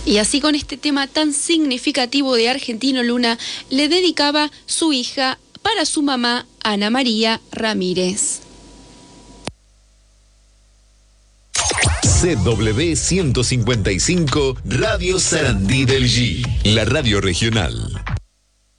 Y así, con este tema tan significativo de Argentino Luna, le dedicaba su hija para su mamá, Ana María Ramírez. CW 155 Radio Sarandí del G, la radio regional.